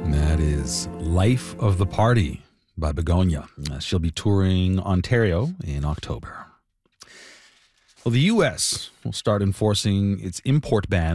That is Life of the Party by Begonia. She'll be touring Ontario in October. Well, the U.S. will start enforcing its import ban